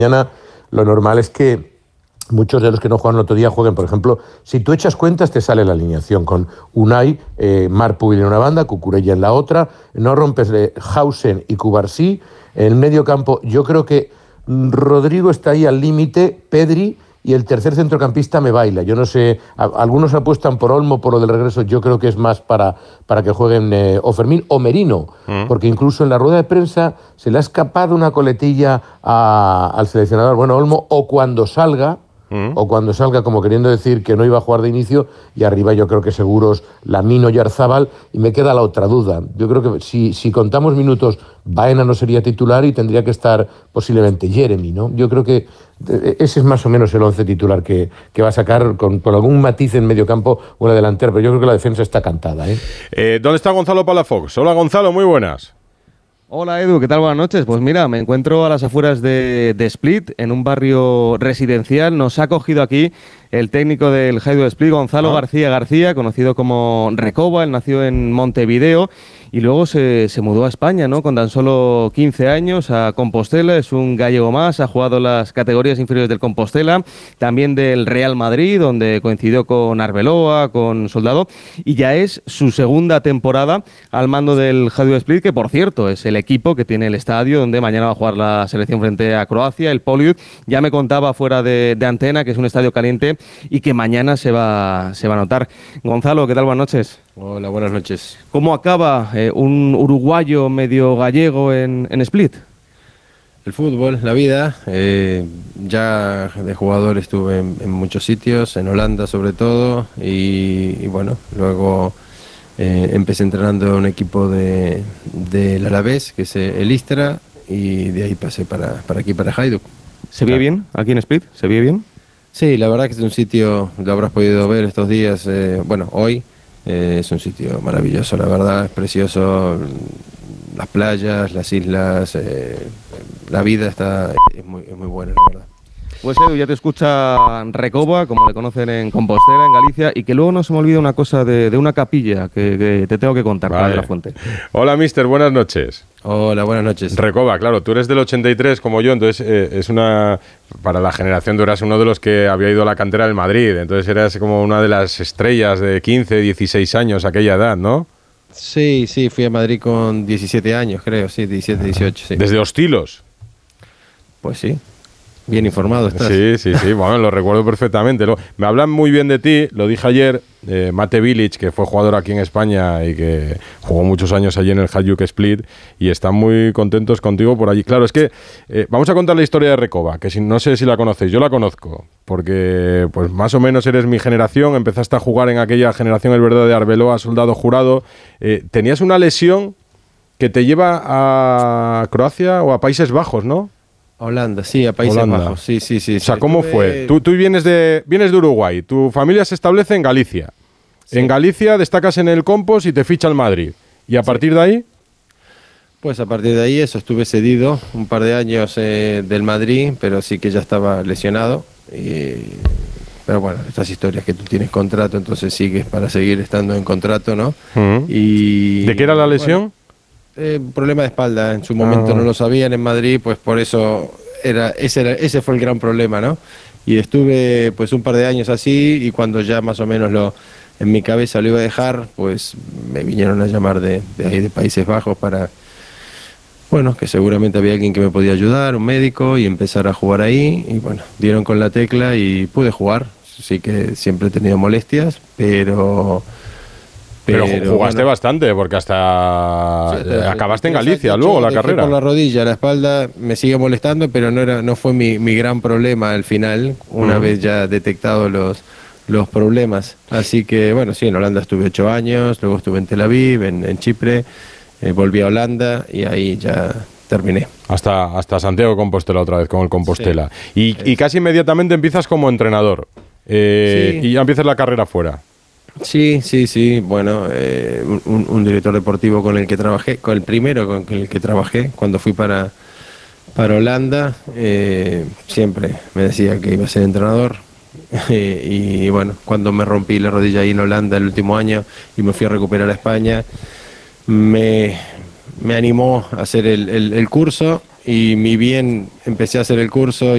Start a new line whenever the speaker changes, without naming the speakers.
mañana lo normal es que muchos de los que no juegan el otro día jueguen. Por ejemplo, si tú echas cuentas, te sale la alineación con Unai, Marc Pubil en una banda, Cucurella en la otra, no rompes de Hausen y Cubarsí. En el medio campo, yo creo que Rodrigo está ahí al límite, Pedri, y el tercer centrocampista me baila. Yo no sé, algunos apuestan por Olmo, por lo del regreso. Yo creo que es más para que jueguen o Fermín o Merino, porque incluso en la rueda de prensa se le ha escapado una coletilla al seleccionador, bueno, Olmo, o cuando salga, como queriendo decir que no iba a jugar de inicio, y arriba yo creo que seguros Lamine y Oyarzabal, y me queda la otra duda. Yo creo que si contamos minutos, Baena no sería titular y tendría que estar posiblemente Jeremy, ¿no? Yo creo que ese es más o menos el 11 titular que va a sacar con algún matiz en medio campo o en la delantera, pero yo creo que la defensa está cantada, ¿eh?
¿Dónde está Gonzalo Palafox? Hola Gonzalo, muy buenas.
Hola Edu, ¿qué tal? Buenas noches. Pues mira, me encuentro a las afueras de Split, en un barrio residencial. Nos ha cogido aquí el técnico del Hajduk Split, Gonzalo García, conocido como Recoba. Él nació en Montevideo y luego se mudó a España, ¿no? Con tan solo 15 años a Compostela. Es un gallego más, ha jugado las categorías inferiores del Compostela, también del Real Madrid, donde coincidió con Arbeloa, con Soldado, y ya es su segunda temporada al mando del Hajduk Split, que por cierto es el equipo que tiene el estadio donde mañana va a jugar la selección frente a Croacia, el Poliud. Ya me contaba fuera de antena que es un estadio caliente y que mañana se va a notar. Gonzalo, ¿qué tal? Buenas noches.
Hola, buenas noches.
¿Cómo acaba un uruguayo medio gallego en Split?
El fútbol, la vida. Ya de jugador estuve en muchos sitios, en Holanda sobre todo, y bueno, luego empecé entrenando en un equipo del Alavés, que es el Istra, y de ahí pasé para aquí, para Hajduk.
¿Se ve bien aquí en Split? ¿Se ve bien?
Sí, la verdad que es un sitio, lo habrás podido ver estos días, hoy, es un sitio maravilloso, la verdad, es precioso, las playas, las islas, la vida es muy buena, la verdad.
Pues Edu, ya te escucha Recoba, como le conocen en Compostela, en Galicia, y que luego no se me olvida una cosa de una capilla que te tengo que contar,
vale.
De la Fuente.
Hola, mister, buenas noches.
Hola, buenas noches.
Recoba, claro, tú eres del 83 como yo, entonces para la generación tú eras uno de los que había ido a la cantera del Madrid, entonces eras como una de las estrellas de 15, 16 años, aquella edad, ¿no?
Sí, fui a Madrid con 17 años, creo, sí, 17, 18, sí.
¿Desde Hostilos?
Pues sí. Bien informado estás.
Sí, bueno, lo recuerdo perfectamente. Me hablan muy bien de ti, lo dije ayer, Mate Bilic, que fue jugador aquí en España y que jugó muchos años allí en el Hajduk Split, y están muy contentos contigo por allí. Claro, es que vamos a contar la historia de Recoba, que no sé si la conocéis, yo la conozco, porque pues más o menos eres mi generación, empezaste a jugar en aquella generación, el verde de Arbeloa, Soldado Jurado, tenías una lesión que te lleva a Croacia o a Países Bajos, ¿no?
Holanda, sí, a Países Bajos, sí.
O sea, ¿cómo fue? Tú vienes de Uruguay, tu familia se establece en Galicia. Sí. En Galicia destacas en el Compos y te ficha el Madrid. ¿Y a partir de ahí?
Pues a partir de ahí estuve cedido un par de años del Madrid, pero sí que ya estaba lesionado. Pero bueno, estas historias que tú tienes contrato, entonces sigues para seguir estando en contrato, ¿no? Y
¿de qué era la lesión?
Problema de espalda, en su momento no lo sabían en Madrid, pues por eso ese fue el gran problema, ¿no? Y estuve pues un par de años así, y cuando ya más o menos en mi cabeza lo iba a dejar, pues me vinieron a llamar de ahí de Países Bajos para, bueno, que seguramente había alguien que me podía ayudar, un médico, y empezar a jugar ahí, y bueno, dieron con la tecla y pude jugar. Sí que siempre he tenido molestias, pero
jugaste bastante, porque hasta acabaste en Galicia luego la carrera.
Por la rodilla, la espalda me sigue molestando, pero no fue mi gran problema al final, una vez ya detectados los problemas. Así que bueno, sí, en Holanda estuve 8 años, luego estuve en Tel Aviv, en Chipre, volví a Holanda y ahí ya terminé.
Hasta Santiago de Compostela otra vez, con el Compostela. Sí. Y casi inmediatamente empiezas como entrenador, sí. Y ya empiezas la carrera fuera.
Sí. Bueno, un director deportivo con el que trabajé, con el primero con el que trabajé cuando fui para Holanda, siempre me decía que iba a ser entrenador. Y bueno, cuando me rompí la rodilla ahí en Holanda el último año y me fui a recuperar a España, me animó a hacer el curso, y mi bien empecé a hacer el curso